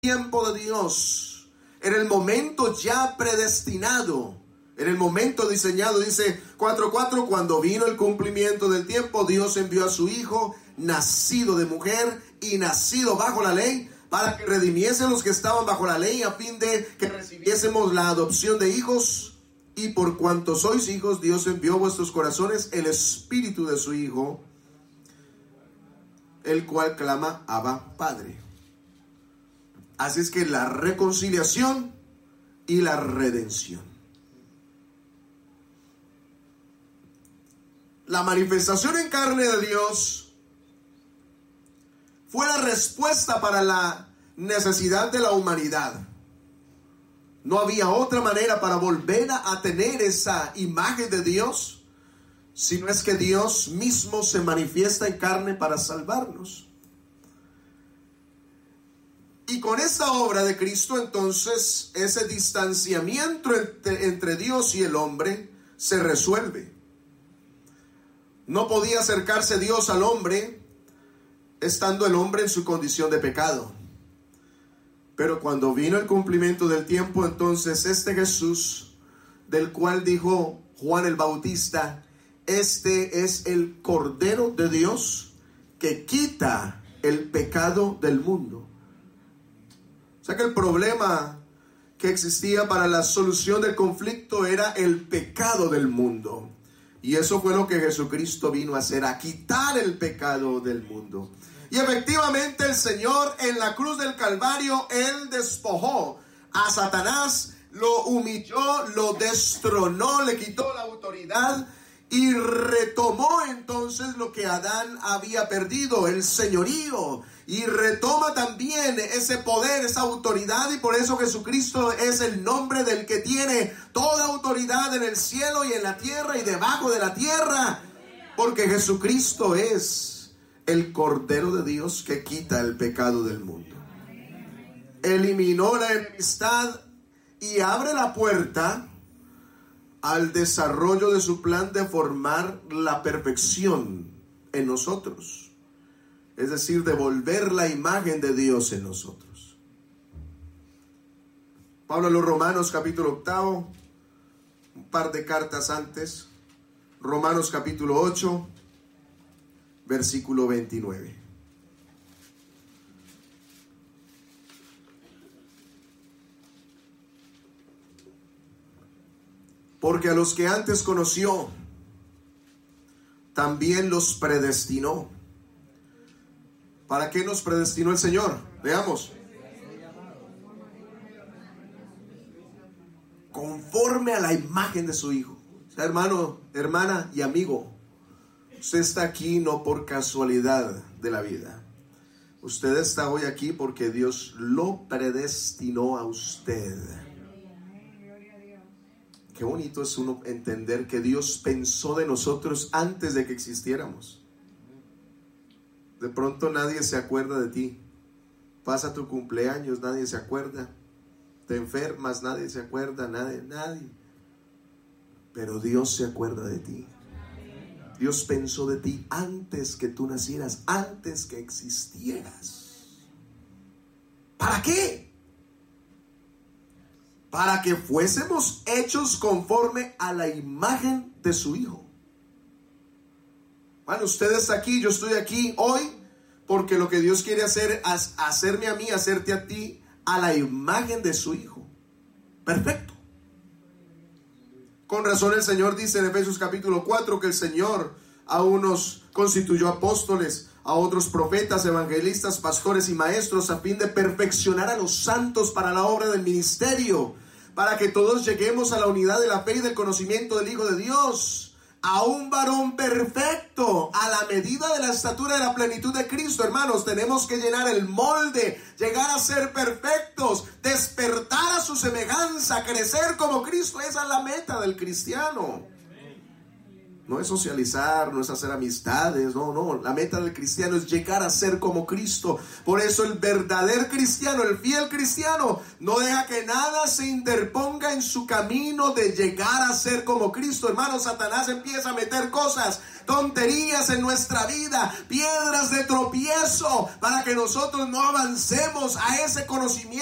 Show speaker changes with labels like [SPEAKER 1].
[SPEAKER 1] tiempo de Dios, en el momento ya predestinado, en el momento diseñado. Dice 4:4, cuando vino el cumplimiento del tiempo, Dios envió a su Hijo, nacido de mujer y nacido bajo la ley, para que redimiese a los que estaban bajo la ley, a fin de que recibiésemos la adopción de hijos. Y por cuanto sois hijos, Dios envió a vuestros corazones el Espíritu de su Hijo, el cual clama, Abba, Padre. Así es que la reconciliación y la redención. La manifestación en carne de Dios fue la respuesta para la necesidad de la humanidad. No había otra manera para volver a tener esa imagen de Dios, sino es que Dios mismo se manifiesta en carne para salvarnos. Y con esta obra de Cristo, entonces, ese distanciamiento entre Dios y el hombre se resuelve. No podía acercarse Dios al hombre estando el hombre en su condición de pecado. Pero cuando vino el cumplimiento del tiempo, entonces este Jesús, del cual dijo Juan el Bautista, este es el Cordero de Dios que quita el pecado del mundo. O sea que el problema que existía para la solución del conflicto era el pecado del mundo. Y eso fue lo que Jesucristo vino a hacer, a quitar el pecado del mundo. Y efectivamente el Señor en la cruz del Calvario, Él despojó a Satanás, lo humilló, lo destronó, le quitó la autoridad y retomó entonces lo que Adán había perdido, el señorío. Y retoma también ese poder, esa autoridad, y por eso Jesucristo es el nombre del que tiene toda autoridad en el cielo y en la tierra y debajo de la tierra, porque Jesucristo es el Cordero de Dios que quita el pecado del mundo. Eliminó la enemistad y abre la puerta al desarrollo de su plan de formar la perfección en nosotros. Es decir, devolver la imagen de Dios en nosotros. Pablo a los Romanos capítulo 8, un par de cartas antes. Romanos capítulo 8, versículo 29. Porque a los que antes conoció, también los predestinó. ¿Para qué nos predestinó el Señor? Veamos. Conforme a la imagen de su Hijo. O sea, hermano, hermana y amigo, usted está aquí no por casualidad de la vida. Usted está hoy aquí porque Dios lo predestinó a usted. Qué bonito es uno entender que Dios pensó de nosotros antes de que existiéramos. De pronto nadie se acuerda de ti. Pasa tu cumpleaños, nadie se acuerda. Te enfermas, nadie se acuerda, nadie. Pero Dios se acuerda de ti. Dios pensó de ti antes que tú nacieras, antes que existieras. ¿Para qué? Para que fuésemos hechos conforme a la imagen de su Hijo. Bueno, usted está aquí, yo estoy aquí hoy porque lo que Dios quiere hacer es hacerme a mí, hacerte a ti a la imagen de su Hijo. Perfecto. Con razón el Señor dice en Efesios capítulo 4 que el Señor a unos constituyó apóstoles, a otros profetas, evangelistas, pastores y maestros, a fin de perfeccionar a los santos para la obra del ministerio, para que todos lleguemos a la unidad de la fe y del conocimiento del Hijo de Dios, a un varón perfecto, a la medida de la estatura de la plenitud de Cristo. Hermanos, tenemos que llenar el molde, llegar a ser perfectos, despertar a su semejanza, crecer como Cristo. Esa es la meta del cristiano. No es socializar, no es hacer amistades, no. La meta del cristiano es llegar a ser como Cristo. Por eso el verdadero cristiano, el fiel cristiano, no deja que nada se interponga en su camino de llegar a ser como Cristo. Hermano, Satanás empieza a meter cosas, tonterías en nuestra vida, piedras de tropiezo, para que nosotros no avancemos a ese conocimiento